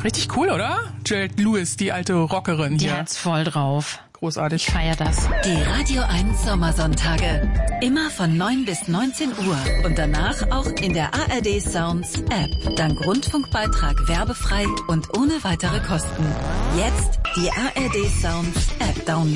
Richtig cool, oder? Juliette Lewis, die alte Rockerin Die hier. hat's voll drauf. Großartig. Ich feier das. Die Radio 1 Sommersonntage. Immer von 9 bis 19 Uhr. Und danach auch in der ARD Sounds App. Dank Rundfunkbeitrag werbefrei und ohne weitere Kosten. Jetzt die ARD Sounds App downloaden.